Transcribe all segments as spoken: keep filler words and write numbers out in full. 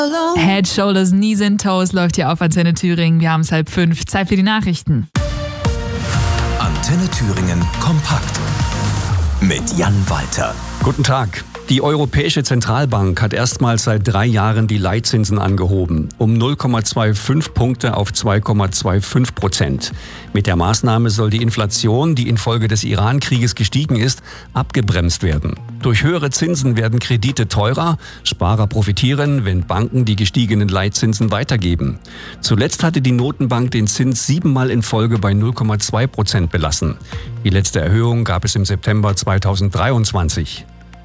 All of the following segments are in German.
Head, Shoulders, Knees and Toes läuft hier auf Antenne Thüringen. Wir haben es halb fünf. Zeit für die Nachrichten. Antenne Thüringen kompakt mit Jan Walter. Guten Tag. Die Europäische Zentralbank hat erstmals seit drei Jahren die Leitzinsen angehoben, um null Komma fünfundzwanzig Punkte auf zwei Komma fünfundzwanzig Prozent. Mit der Maßnahme soll die Inflation, die infolge des Iran-Krieges gestiegen ist, abgebremst werden. Durch höhere Zinsen werden Kredite teurer, Sparer profitieren, wenn Banken die gestiegenen Leitzinsen weitergeben. Zuletzt hatte die Notenbank den Zins siebenmal in Folge bei null Komma zwei Prozent belassen. Die letzte Erhöhung gab es im September zweitausenddreiundzwanzig.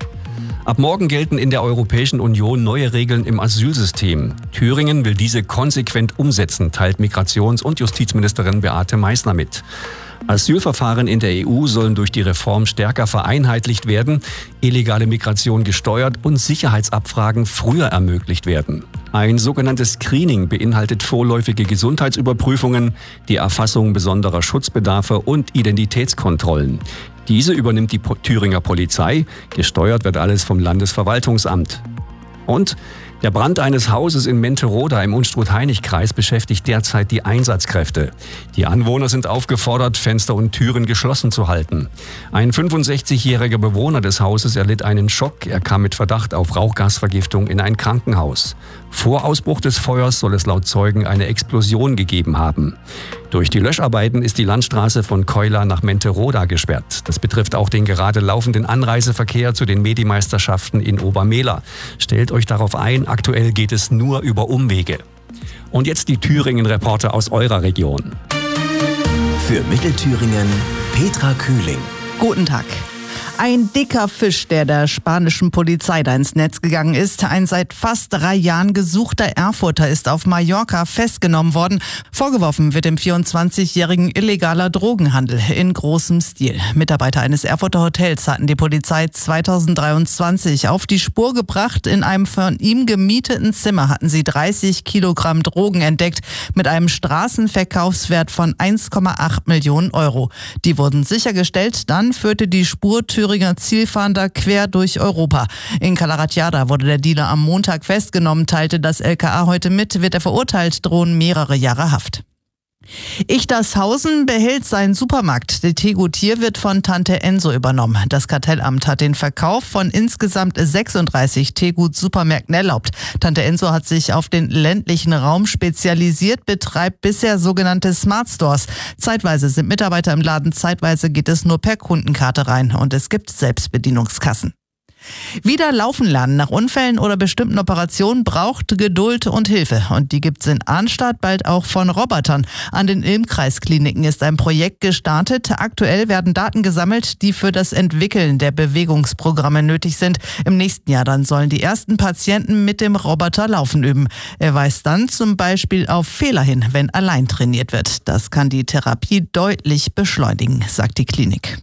Ab morgen gelten in der Europäischen Union neue Regeln im Asylsystem. Thüringen will diese konsequent umsetzen, teilt Migrations- und Justizministerin Beate Meißner mit. Asylverfahren in der E U sollen durch die Reform stärker vereinheitlicht werden, illegale Migration gesteuert und Sicherheitsabfragen früher ermöglicht werden. Ein sogenanntes Screening beinhaltet vorläufige Gesundheitsüberprüfungen, die Erfassung besonderer Schutzbedarfe und Identitätskontrollen. Diese übernimmt die Thüringer Polizei, gesteuert wird alles vom Landesverwaltungsamt. Und der Brand eines Hauses in Menteroda im Unstrut-Hainich-Kreis beschäftigt derzeit die Einsatzkräfte. Die Anwohner sind aufgefordert, Fenster und Türen geschlossen zu halten. Ein fünfundsechzigjähriger Bewohner des Hauses erlitt einen Schock. Er kam mit Verdacht auf Rauchgasvergiftung in ein Krankenhaus. Vor Ausbruch des Feuers soll es laut Zeugen eine Explosion gegeben haben. Durch die Löscharbeiten ist die Landstraße von Keula nach Menteroda gesperrt. Das betrifft auch den gerade laufenden Anreiseverkehr zu den Medimeisterschaften in Obermehler. Stellt euch darauf ein, aktuell geht es nur über Umwege. Und jetzt die Thüringen-Reporter aus eurer Region. Für Mittelthüringen Petra Kühling. Guten Tag. Ein dicker Fisch, der der spanischen Polizei da ins Netz gegangen ist. Ein seit fast drei Jahren gesuchter Erfurter ist auf Mallorca festgenommen worden. Vorgeworfen wird dem vierundzwanzigjährigen illegaler Drogenhandel in großem Stil. Mitarbeiter eines Erfurter Hotels hatten die Polizei zweitausenddreiundzwanzig auf die Spur gebracht. In einem von ihm gemieteten Zimmer hatten sie dreißig Kilogramm Drogen entdeckt mit einem Straßenverkaufswert von eins Komma acht Millionen Euro. Die wurden sichergestellt. Dann führte die Spur Thüringer Zielfahnder quer durch Europa. In Calaratiada wurde der Dealer am Montag festgenommen, teilte das L K A heute mit, wird er verurteilt, drohen mehrere Jahre Haft. Ichtershausen behält seinen Supermarkt. Der Tegut hier wird von Tante Enso übernommen. Das Kartellamt hat den Verkauf von insgesamt sechsunddreißig Tegut-Supermärkten erlaubt. Tante Enso hat sich auf den ländlichen Raum spezialisiert, betreibt bisher sogenannte Smart Stores. Zeitweise sind Mitarbeiter im Laden, zeitweise geht es nur per Kundenkarte rein und es gibt Selbstbedienungskassen. Wieder laufen lernen nach Unfällen oder bestimmten Operationen braucht Geduld und Hilfe. Und die gibt's in Arnstadt bald auch von Robotern. An den Ilm-Kreiskliniken ist ein Projekt gestartet. Aktuell werden Daten gesammelt, die für das Entwickeln der Bewegungsprogramme nötig sind. Im nächsten Jahr dann sollen die ersten Patienten mit dem Roboter laufen üben. Er weist dann zum Beispiel auf Fehler hin, wenn allein trainiert wird. Das kann die Therapie deutlich beschleunigen, sagt die Klinik.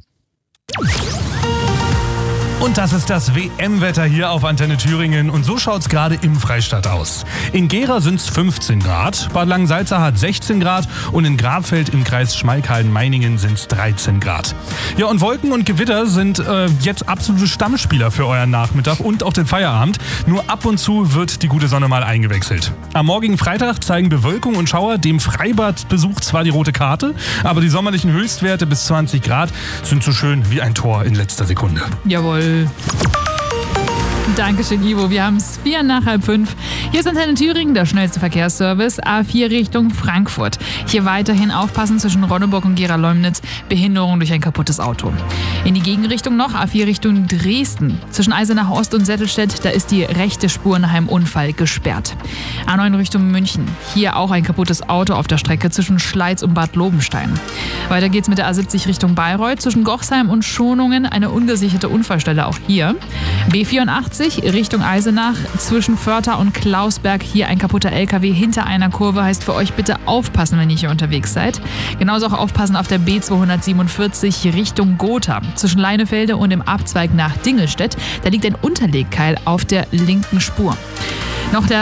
Und das ist das W M-Wetter hier auf Antenne Thüringen. Und so schaut's gerade im Freistaat aus. In Gera sind's fünfzehn Grad, Bad Langensalza hat sechzehn Grad und in Grabfeld im Kreis Schmalkalden-Meiningen sind's dreizehn Grad. Ja, und Wolken und Gewitter sind äh, jetzt absolute Stammspieler für euren Nachmittag und auch den Feierabend. Nur ab und zu wird die gute Sonne mal eingewechselt. Am morgigen Freitag zeigen Bewölkung und Schauer dem Freibadbesuch zwar die rote Karte, aber die sommerlichen Höchstwerte bis zwanzig Grad sind so schön wie ein Tor in letzter Sekunde. Jawohl. Dankeschön, Ivo. Wir haben es vier nach halb fünf. Hier ist Antenne Thüringen, der schnellste Verkehrsservice. A vier Richtung Frankfurt. Hier weiterhin aufpassen zwischen Ronneburg und Gera-Leumnitz. Behinderung durch ein kaputtes Auto. In die Gegenrichtung noch A vier Richtung Dresden. Zwischen Eisenach Ost und Settelstedt, da ist die rechte Spur nach einem Unfall gesperrt. A neun Richtung München. Hier auch ein kaputtes Auto auf der Strecke zwischen Schleiz und Bad Lobenstein. Weiter geht's mit der A siebzig Richtung Bayreuth. Zwischen Gochsheim und Schonungen eine ungesicherte Unfallstelle auch hier. B vierundachtzig Richtung Eisenach zwischen Förtha und Klausberg. Hier ein kaputter L K W hinter einer Kurve. Heißt für euch bitte aufpassen, wenn ihr hier unterwegs seid. Genauso auch aufpassen auf der B zweihundertsiebenundvierzig Richtung Gotha. Zwischen Leinefelde und dem Abzweig nach Dingelstedt. Da liegt ein Unterlegkeil auf der linken Spur. Noch der